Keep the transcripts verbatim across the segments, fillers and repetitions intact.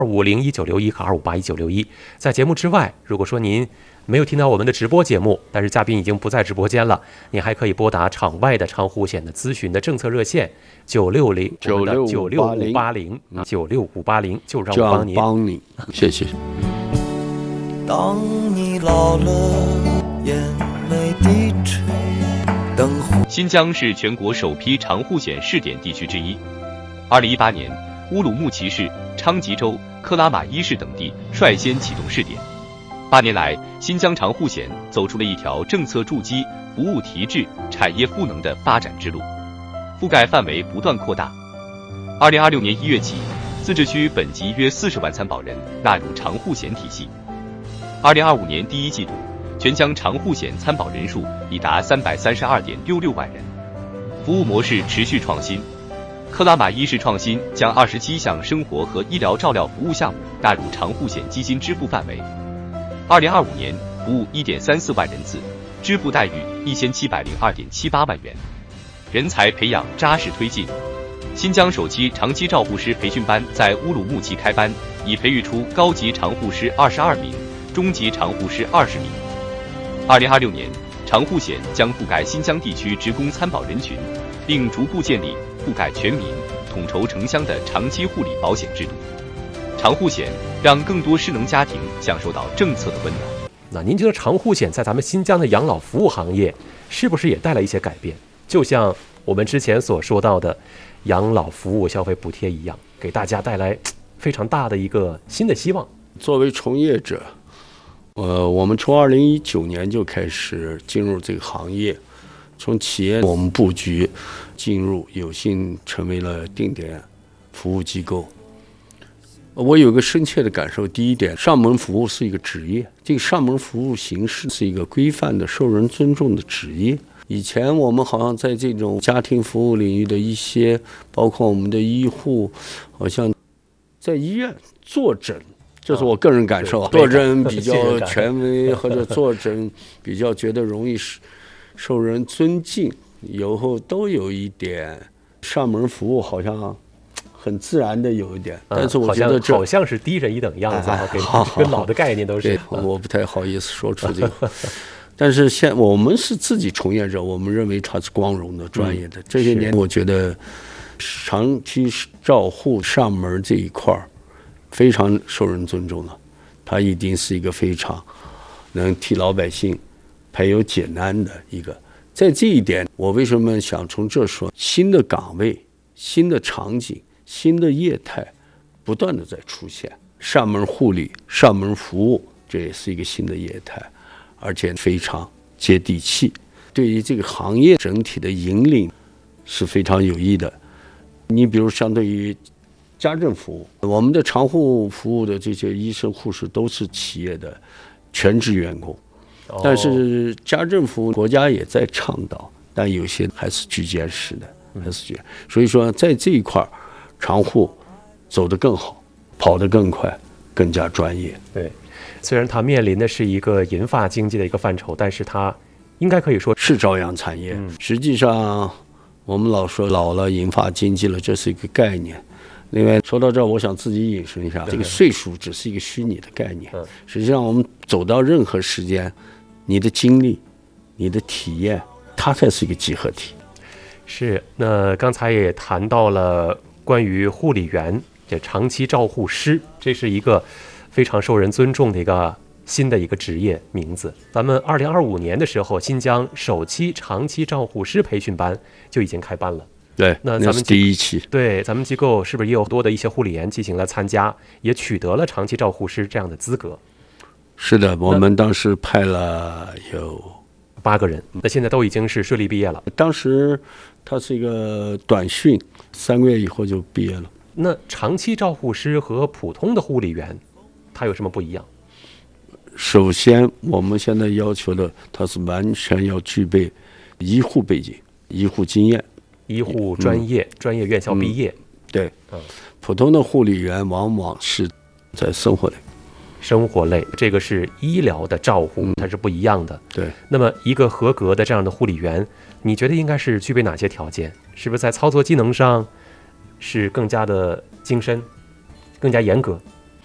二五零一九六一和二五八一九六一。在节目之外，如果说您没有听到我们的直播节目，但是嘉宾已经不在直播间了，你还可以拨打场外的长护险的咨询的政策热线九六零九六九六五八零九六五八零，就让我帮您。 帮你，谢谢。 当你老了，眼泪低垂，灯火。 新疆是全国首批长护险试点地区之一。二零一八年，乌鲁木齐市、昌吉州、克拉玛依市等地率先启动试点。八年来，新疆长护险走出了一条政策筑基、服务提质、产业赋能的发展之路，覆盖范围不断扩大。二零二六年一月起，自治区本级约四十万参保人纳入长护险体系。二零二五年第一季度，全疆长护险参保人数已达三百三十二点六六万人，服务模式持续创新。克拉玛依市创新将二十七项生活和医疗照料服务项目纳入长护险基金支付范围。二零二五年服务一点三四万人次，支付待遇一千七百零二点七八万元。人才培养扎实推进，新疆首期长期照护师培训班在乌鲁木齐开班，已培育出高级长护师二十二名，中级长护师二十名。二零二六年，长护险将覆盖新疆地区职工参保人群，并逐步建立覆盖全民、统筹城乡的长期护理保险制度。长护险让更多失能家庭享受到政策的温暖。 那您觉得长护险在咱们新疆的养老服务行业是不是也带来一些改变？就像我们之前所说到的养老服务消费补贴一样，给大家带来非常大的一个新的希望。 作为从业者，呃，我们从二零一九年就开始进入这个行业，从企业我们布局进入，有幸成为了定点服务机构。我有个深切的感受，第一点，上门服务是一个职业，这个上门服务形式是一个规范的、受人尊重的职业。以前我们好像在这种家庭服务领域的一些，包括我们的医护，好像在医院坐诊，这是我个人感受，坐诊比较权威，或者坐诊比较觉得容易受人尊敬，以后都有一点上门服务好像很自然的有一点，但是我觉得这好像是低人一等样子，跟老的概念都是。 我不太好意思说出这个。但是现我们是自己从业者，我们认为它是光荣的、专业的。嗯、这些年，我觉得长期照护上门这一块非常受人尊重了，它一定是一个非常能替老百姓排忧解难的一个。在这一点，我为什么想从这说？新的岗位、新的场景、新的业态不断的在出现，上门护理、上门服务，这也是一个新的业态。而且非常接地气，对于这个行业整体的引领是非常有益的。你比如相对于家政服务，我们的长护服务的这些医生护士都是企业的全职员工，但是家政服务国家也在倡导，但有些还是居间式的，还是居间。所以说在这一块长护走得更好，跑得更快，更加专业。 对。虽然它面临的是一个银发经济的一个范畴，但是它应该可以说是朝阳产业。嗯、实际上，我们老说老了银发经济了，这是一个概念。另外，说到这儿，我想自己引申一下，这个岁数只是一个虚拟的概念。嗯、实际上，我们走到任何时间，你的经历、你的体验，它才是一个集合体。 是。那刚才也谈到了关于护理员、这长期照护师，这是一个非常受人尊重的一个新的一个职业名字。咱们二零二五年的时候，新疆首期长期照护师培训班就已经开班了。 对， 那咱们是第一期。 对，咱们机构是不是也有多的一些护理员进行了参加，也取得了长期照护师这样的资格？ 是的，我们当时派了有八个人，那现在都已经是顺利毕业了。 当时它是一个短训，三个月以后就毕业了。 那长期照护师和普通的护理员，它有什么不一样？ 首先，我们现在要求的，它是完全要具备医护背景、医护经验、 医护专业、嗯、专业院校毕业。 嗯、对、嗯，普通的护理员往往是在生活类。 生活类，这个是医疗的照护，它是不一样的。 对。 那么，一个合格的这样的护理员，你觉得应该是具备哪些条件？是不是在操作技能上是更加的精深、更加严格？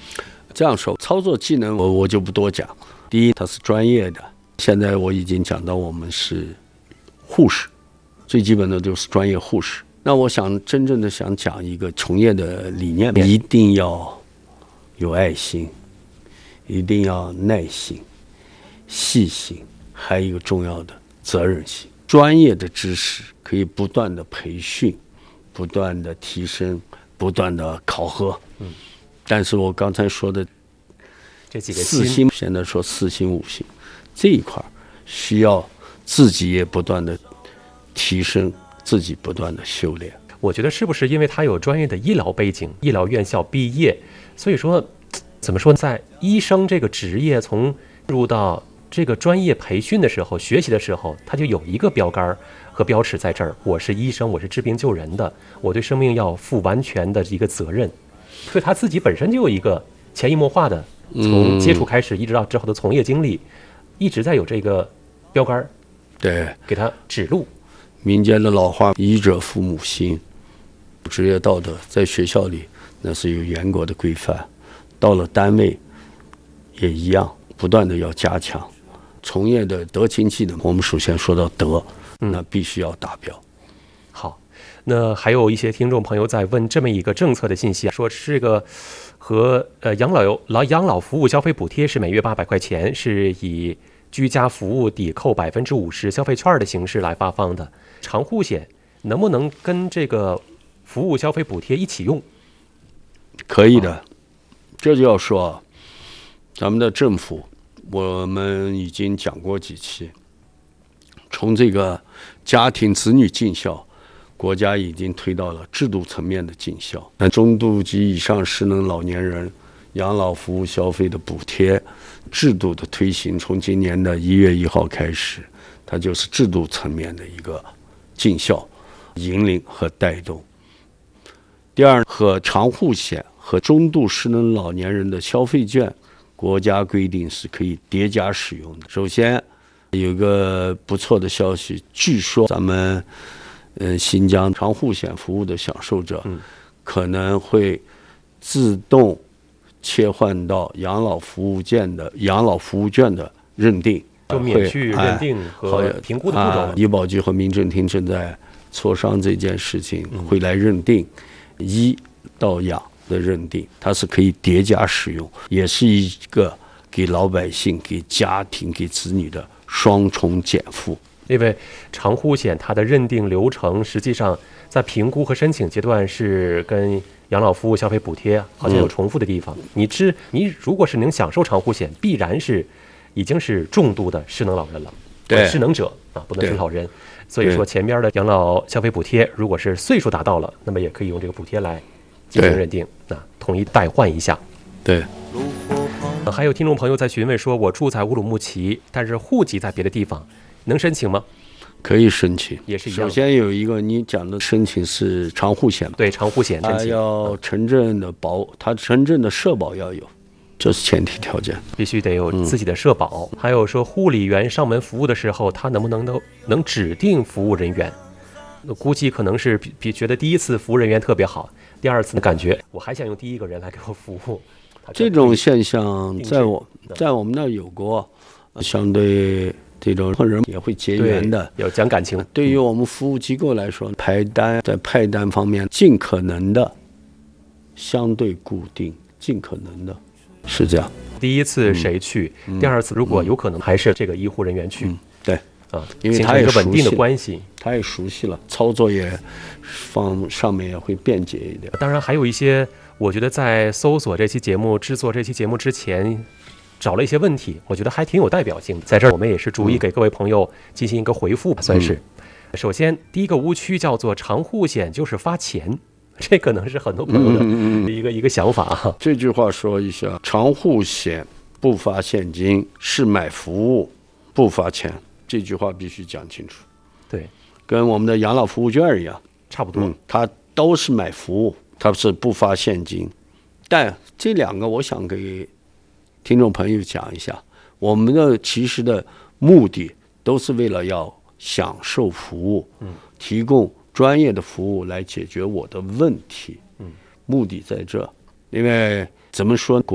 这样说，操作技能我我就不多讲。第一，他是专业的。现在我已经讲到我们是护士，最基本的就是专业护士。那我想真正的想讲一个从业的理念，一定要有爱心，一定要耐心、细心，还有一个重要的责任心。专业的知识可以不断的培训，不断的提升，不断的考核。嗯，但是我刚才说的这几个四星，现在说四星五星这一块需要自己也不断的提升，自己不断的修炼。 我觉得是不是因为他有专业的医疗背景，医疗院校毕业，所以说怎么说，在医生这个职业从入到这个专业培训的时候，学习的时候，他就有一个标杆和标尺在这儿，我是医生，我是治病救人的，我对生命要负完全的一个责任。所以他自己本身就有一个潜移默化的，从接触开始一直到之后的从业经历，一直在有这个标杆， 对， 给他指路。 民间的老话，医者父母心，职业道德在学校里那是有严格的规范，到了单位也一样，不断的要加强。从业的德勤技能，我们首先说到德，那必须要达标。 好，那还有一些听众朋友在问这么一个政策的信息，说这个和呃养老老养老服务消费补贴是每月八百块钱，是以居家服务抵扣百分之五十消费券的形式来发放的。长护险能不能跟这个服务消费补贴一起用？ 可以的，这就要说咱们的政府，我们已经讲过几期，从这个家庭子女尽孝，国家已经推到了制度层面的尽孝。那中度及以上失能老年人养老服务消费的补贴制度的推行，从今年的一月一号开始，它就是制度层面的一个尽孝、引领和带动。第二，和长护险和中度失能老年人的消费券，国家规定是可以叠加使用的。首先有个不错的消息，据说咱们呃新疆长护险服务的享受者可能会自动切换到养老服务券的养老服务券的认定， 就免去认定和评估的步骤。 啊、医保局和民政厅正在磋商这件事情，会来认定医到养的认定，它是可以叠加使用，也是一个给老百姓、给家庭、给子女的双重减负。 因为长护险它的认定流程，实际上在评估和申请阶段是跟养老服务消费补贴好像有重复的地方。嗯、你知你如果是能享受长护险，必然是已经是重度的失能老人了， 对， 失能者啊，不能是老人。所以说前边的养老消费补贴，如果是岁数达到了，那么也可以用这个补贴来进行认定，啊，统一代换一下。 对。 还有听众朋友在询问说，我住在乌鲁木齐，但是户籍在别的地方，能申请吗？ 可以申请， 也是一样。 首先有一个你讲的申请是长护险， 对，长护险申请， 它要城镇的保，它城镇的社保要有，这是前提条件， 必须得有自己的社保。嗯、还有说护理员上门服务的时候，他能不能都能指定服务人员？估计可能是比比觉得第一次服务人员特别好，第二次感觉我还想用第一个人来给我服务。 这种现象在我在我们那儿有过，相对这种人也会结缘的， 有讲感情。 对于我们服务机构来说，排单在派单方面尽可能的相对固定，尽可能的是这样。 第一次谁去，嗯、第二次如果有可能还是这个医护人员去。 嗯、对。 啊， 因为他也一个稳定的关系， 他也熟悉了，操作也方上面也会便捷一点。 当然，还有一些，我觉得在搜索这期节目、制作这期节目之前，找了一些问题，我觉得还挺有代表性的。在这儿，我们也是逐一给各位朋友进行一个回复吧，算是。嗯、首先，第一个误区叫做长护险就是发钱，这可能是很多朋友的一个、嗯、一个想法啊。 这句话说一下，长护险不发现金，是买服务不发钱。这句话必须讲清楚， 对， 跟我们的养老服务券一样， 差不多。 嗯，它都是买服务，它是不发现金。但这两个，我想给听众朋友讲一下，我们的其实的目的都是为了要享受服务，嗯，提供专业的服务来解决我的问题，嗯，目的在这。因为怎么说，国